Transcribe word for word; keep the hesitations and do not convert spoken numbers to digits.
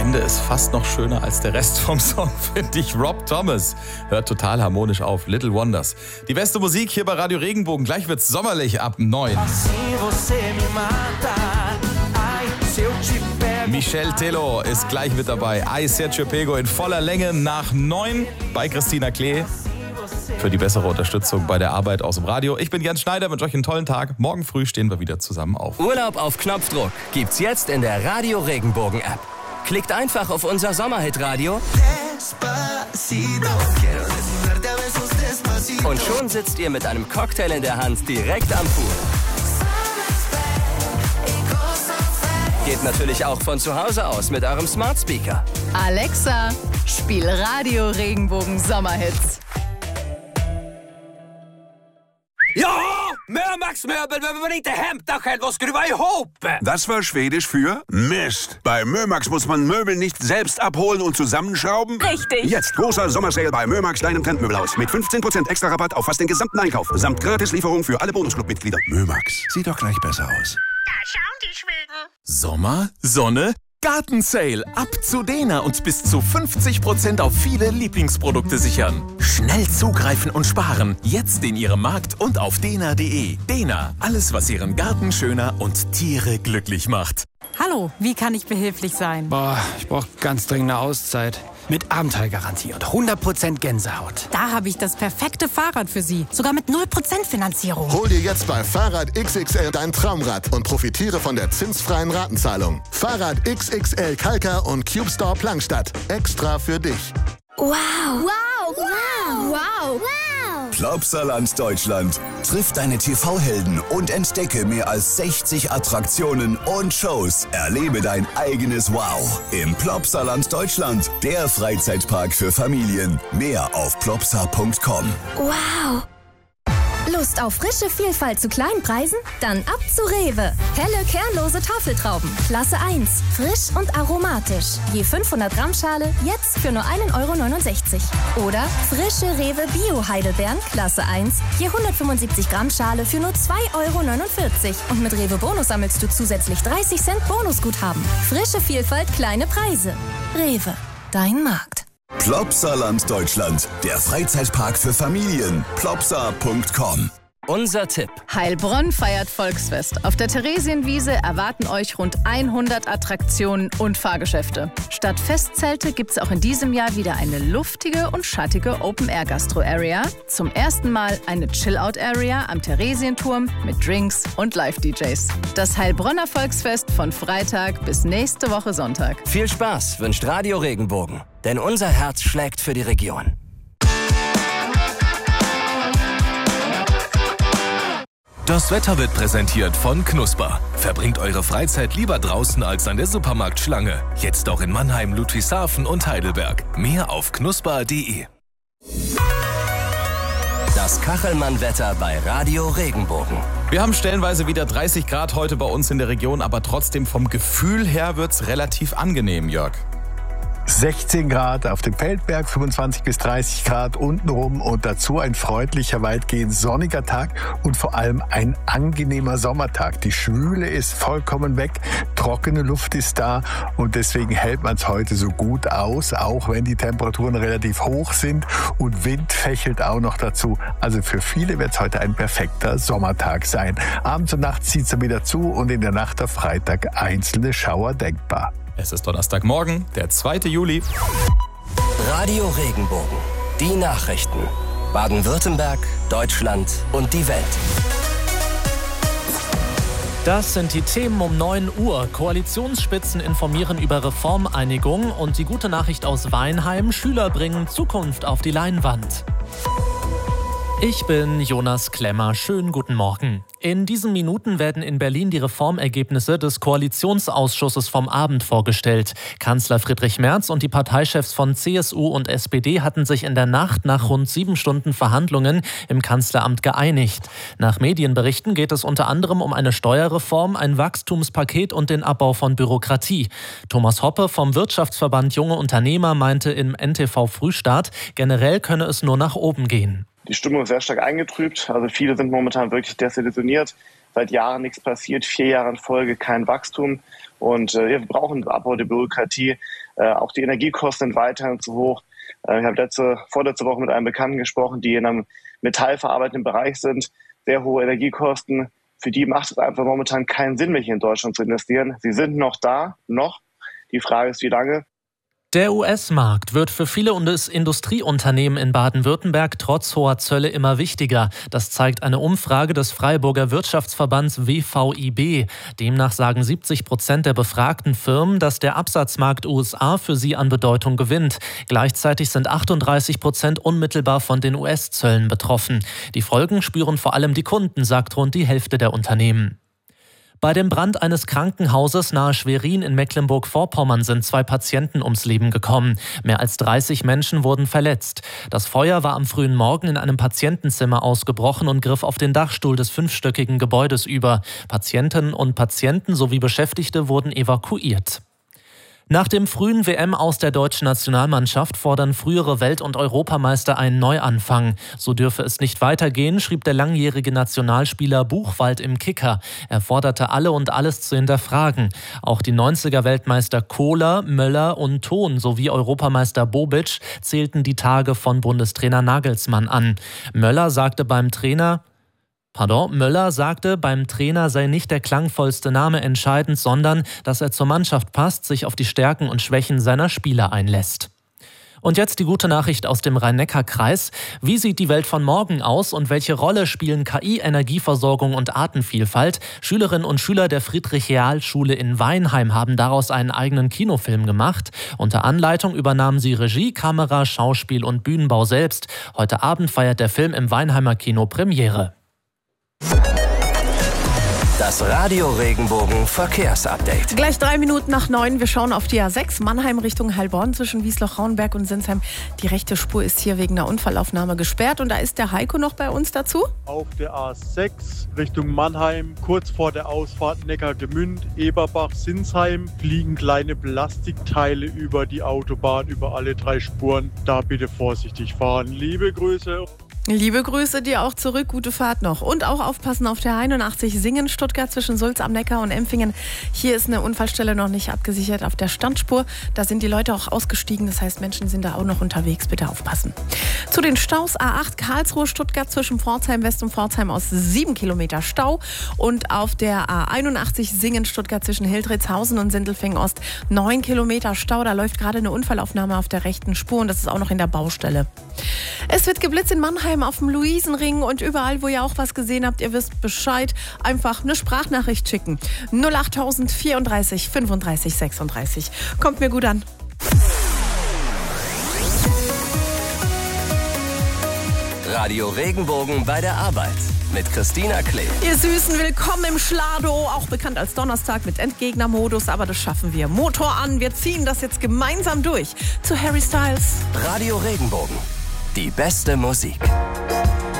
Ende ist fast noch schöner als der Rest vom Song, finde ich. Rob Thomas hört total harmonisch auf. Little Wonders. Die beste Musik hier bei Radio Regenbogen. Gleich wird's sommerlich ab neun. Michel Tello ist gleich mit dabei. I Sergio Pego in voller Länge nach neun bei Christina Klee. Für die bessere Unterstützung bei der Arbeit aus dem Radio. Ich bin Jens Schneider, wünsche euch einen tollen Tag. Morgen früh stehen wir wieder zusammen auf. Urlaub auf Knopfdruck gibt's jetzt in der Radio Regenbogen App. Klickt einfach auf unser Sommerhit-Radio und schon sitzt ihr mit einem Cocktail in der Hand direkt am Pool. Geht natürlich auch von zu Hause aus mit eurem Smart Speaker. Alexa, spiel Radio Regenbogen Sommerhits. Ja! Mömax-Möbel behöver man inte hämta själv och skruva ihop! Das war Schwedisch für Mist. Bei Mömax muss man Möbel nicht selbst abholen und zusammenschrauben? Richtig. Jetzt großer Sommersale bei Mömax, deinem Trendmöbelhaus. Mit fünfzehn Prozent extra Rabatt auf fast den gesamten Einkauf. Samt Gratislieferung für alle Bonusclub-Mitglieder. Mömax, sieht doch gleich besser aus. Da schauen die Schweden. Sommer, Sonne, Gartensale. Ab zu Dena und bis zu fünfzig Prozent auf viele Lieblingsprodukte sichern. Schnell zugreifen und sparen. Jetzt in Ihrem Markt und auf dena punkt de. Dena, alles was Ihren Garten schöner und Tiere glücklich macht. Hallo, wie kann ich behilflich sein? Boah, ich brauche ganz dringende Auszeit. Mit Abenteuergarantie und hundert Prozent Gänsehaut. Da habe ich das perfekte Fahrrad für Sie. Sogar mit null Prozent Finanzierung. Hol dir jetzt bei Fahrrad X X L dein Traumrad und profitiere von der zinsfreien Ratenzahlung. Fahrrad X X L Kalka und Cube Store Plankstadt. Extra für dich. Wow. Wow. Wow. Wow. Wow. Plopsaland Deutschland. Triff deine T V-Helden und entdecke mehr als sechzig Attraktionen und Shows. Erlebe dein eigenes Wow im Plopsaland Deutschland. Der Freizeitpark für Familien. Mehr auf plopsa punkt com. Wow. Lust auf frische Vielfalt zu kleinen Preisen? Dann ab zu Rewe. Helle, kernlose Tafeltrauben. Klasse eins. Frisch und aromatisch. Je fünfhundert Gramm Schale, jetzt für nur ein Euro neunundsechzig. Oder frische Rewe Bio-Heidelbeeren. Klasse eins. Je hundertfünfundsiebzig Gramm Schale für nur zwei Euro neunundvierzig. Und mit Rewe Bonus sammelst du zusätzlich dreißig Cent Bonusguthaben. Frische Vielfalt, kleine Preise. Rewe. Dein Markt. Plopsaland Deutschland, der Freizeitpark für Familien. plopsa punkt com. Unser Tipp. Heilbronn feiert Volksfest. Auf der Theresienwiese erwarten euch rund hundert Attraktionen und Fahrgeschäfte. Statt Festzelte gibt es auch in diesem Jahr wieder eine luftige und schattige Open-Air-Gastro-Area. Zum ersten Mal eine Chill-Out-Area am Theresienturm mit Drinks und Live-D Js. Das Heilbronner Volksfest von Freitag bis nächste Woche Sonntag. Viel Spaß wünscht Radio Regenbogen, denn unser Herz schlägt für die Region. Das Wetter wird präsentiert von Knusper. Verbringt eure Freizeit lieber draußen als an der Supermarktschlange. Jetzt auch in Mannheim, Ludwigshafen und Heidelberg. Mehr auf knusper punkt de. Das Kachelmann-Wetter bei Radio Regenbogen. Wir haben stellenweise wieder dreißig Grad heute bei uns in der Region, aber trotzdem vom Gefühl her wird's relativ angenehm, Jörg. sechzehn Grad auf dem Feldberg, fünfundzwanzig bis dreißig Grad untenrum und dazu ein freundlicher, weitgehend sonniger Tag und vor allem ein angenehmer Sommertag. Die Schwüle ist vollkommen weg, trockene Luft ist da und deswegen hält man es heute so gut aus, auch wenn die Temperaturen relativ hoch sind und Wind fächelt auch noch dazu. Also für viele wird es heute ein perfekter Sommertag sein. Abends und nachts zieht es wieder zu und in der Nacht auf Freitag einzelne Schauer denkbar. Es ist Donnerstagmorgen, der zweite Juli. Radio Regenbogen. Die Nachrichten. Baden-Württemberg, Deutschland und die Welt. Das sind die Themen um neun Uhr. Koalitionsspitzen informieren über Reformeinigung und die gute Nachricht aus Weinheim: Schüler bringen Zukunft auf die Leinwand. Ich bin Jonas Klemmer. Schönen guten Morgen. In diesen Minuten werden in Berlin die Reformergebnisse des Koalitionsausschusses vom Abend vorgestellt. Kanzler Friedrich Merz und die Parteichefs von C S U und S P D hatten sich in der Nacht nach rund sieben Stunden Verhandlungen im Kanzleramt geeinigt. Nach Medienberichten geht es unter anderem um eine Steuerreform, ein Wachstumspaket und den Abbau von Bürokratie. Thomas Hoppe vom Wirtschaftsverband Junge Unternehmer meinte im N T V Frühstart, generell könne es nur nach oben gehen. Die Stimmung ist sehr stark eingetrübt. Also viele sind momentan wirklich desillusioniert. seit Jahren nichts passiert, vier Jahre in Folge kein Wachstum. Und äh, wir brauchen Abbau der Bürokratie. Äh, auch die Energiekosten sind weiterhin zu hoch. Äh, ich habe letzte, vorletzte Woche mit einem Bekannten gesprochen, die in einem metallverarbeitenden Bereich sind. Sehr hohe Energiekosten. Für die macht es einfach momentan keinen Sinn mehr, hier in Deutschland zu investieren. Sie sind noch da, noch. Die Frage ist, wie lange. Der U S-Markt wird für viele Industrieunternehmen in Baden-Württemberg trotz hoher Zölle immer wichtiger. Das zeigt eine Umfrage des Freiburger Wirtschaftsverbands W V I B. Demnach sagen siebzig Prozent der befragten Firmen, dass der Absatzmarkt U S A für sie an Bedeutung gewinnt. Gleichzeitig sind achtunddreißig Prozent unmittelbar von den U S-Zöllen betroffen. Die Folgen spüren vor allem die Kunden, sagt rund die Hälfte der Unternehmen. Bei dem Brand eines Krankenhauses nahe Schwerin in Mecklenburg-Vorpommern sind zwei Patienten ums Leben gekommen. Mehr als dreißig Menschen wurden verletzt. Das Feuer war am frühen Morgen in einem Patientenzimmer ausgebrochen und griff auf den Dachstuhl des fünfstöckigen Gebäudes über. Patientinnen und Patienten sowie Beschäftigte wurden evakuiert. Nach dem frühen W M-Aus der deutschen Nationalmannschaft fordern frühere Welt- und Europameister einen Neuanfang. So dürfe es nicht weitergehen, schrieb der langjährige Nationalspieler Buchwald im Kicker. Er forderte alle und alles zu hinterfragen. Auch die neunziger-Weltmeister Kohler, Möller und Thon sowie Europameister Bobic zählten die Tage von Bundestrainer Nagelsmann an. Möller sagte beim Trainer... Pardon, Möller sagte, beim Trainer sei nicht der klangvollste Name entscheidend, sondern dass er zur Mannschaft passt, sich auf die Stärken und Schwächen seiner Spieler einlässt. Und jetzt die gute Nachricht aus dem Rhein-Neckar-Kreis. Wie sieht die Welt von morgen aus und welche Rolle spielen K I, Energieversorgung und Artenvielfalt? Schülerinnen und Schüler der Friedrich-Real-Schule in Weinheim haben daraus einen eigenen Kinofilm gemacht. Unter Anleitung übernahmen sie Regie, Kamera, Schauspiel und Bühnenbau selbst. Heute Abend feiert der Film im Weinheimer Kino Premiere. Das Radio Regenbogen Verkehrsupdate. Gleich drei Minuten nach neun. Wir schauen auf die A sechs Mannheim Richtung Heilbronn zwischen Wiesloch-Rauenberg und Sinsheim. Die rechte Spur ist hier wegen einer Unfallaufnahme gesperrt. Und da ist der Heiko noch bei uns dazu. Auf der A sechs Richtung Mannheim, kurz vor der Ausfahrt Neckargemünd, Eberbach, Sinsheim, fliegen kleine Plastikteile über die Autobahn, über alle drei Spuren. Da bitte vorsichtig fahren. Liebe Grüße. Liebe Grüße dir auch zurück, gute Fahrt noch. Und auch aufpassen auf der einundachtzig Singen, Stuttgart zwischen Sulz am Neckar und Empfingen. Hier ist eine Unfallstelle noch nicht abgesichert auf der Standspur. Da sind die Leute auch ausgestiegen, das heißt Menschen sind da auch noch unterwegs, bitte aufpassen. Zu den Staus A acht Karlsruhe, Stuttgart zwischen Pforzheim West und Pforzheim aus sieben Kilometer Stau. Und auf der A einundachtzig Singen, Stuttgart zwischen Hildritzhausen und Sindelfingen Ost neun Kilometer Stau. Da läuft gerade eine Unfallaufnahme auf der rechten Spur und das ist auch noch in der Baustelle. Es wird geblitzt in Mannheim auf dem Luisenring und überall, wo ihr auch was gesehen habt, ihr wisst Bescheid, einfach eine Sprachnachricht schicken. null acht vierunddreißig fünfunddreißig sechsunddreißig. Kommt mir gut an. Radio Regenbogen bei der Arbeit mit Christina Klee. Ihr Süßen, willkommen im Schlado, auch bekannt als Donnerstag mit Endgegnermodus, aber das schaffen wir. Motor an, wir ziehen das jetzt gemeinsam durch. Zu Harry Styles. Radio Regenbogen, die beste Musik.